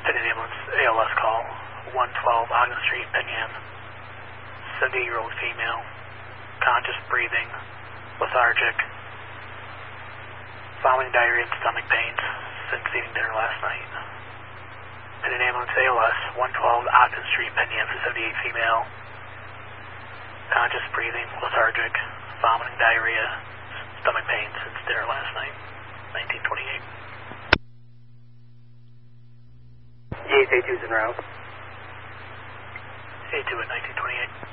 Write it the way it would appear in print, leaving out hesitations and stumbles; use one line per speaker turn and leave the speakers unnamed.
Penn Ambulance, ALS call, 112 Ogden Street, Penn. 78-year-old female, conscious breathing, lethargic, vomiting, diarrhea, and stomach pains since eating dinner last night. Penn Ambulance, ALS, 112 Ogden Street, Penn, 78 female, conscious breathing, lethargic, vomiting, diarrhea, stomach pains since dinner last night, 1928.
Yes, A2's en route.
A2 at 1928.